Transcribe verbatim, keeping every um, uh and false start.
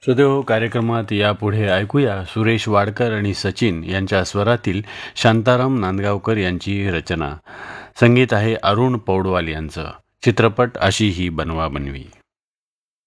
श्रोतेहो, कार्यक्रमात यापुढे ऐकूया सुरेश वाडकर आणि सचिन यांच्या स्वरातील शांताराम नांदगावकर यांची रचना. संगीत आहे अरुण पौडवाल यांचं. चित्रपट अशी ही बनवा बनवी.